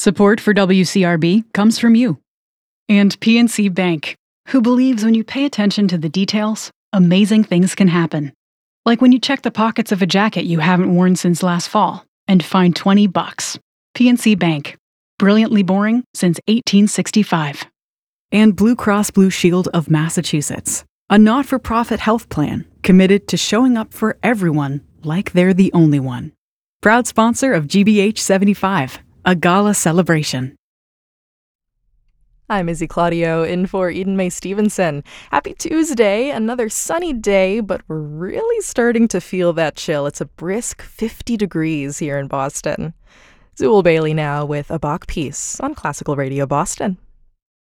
Support for WCRB comes from you. And PNC Bank, who believes when you pay attention to the details, amazing things can happen. Like when you check the pockets of a jacket you haven't worn since last fall and find $20. PNC Bank. Brilliantly boring since 1865. And Blue Cross Blue Shield of Massachusetts, a not-for-profit health plan committed to showing up for everyone like they're the only one. Proud sponsor of GBH 75, a gala celebration. I'm Izzy Claudio in for Eden May Stevenson. Happy Tuesday, another sunny day, but we're really starting to feel that chill. It's a brisk 50 degrees here in Boston. Zool Bailey now with a Bach piece on Classical Radio Boston.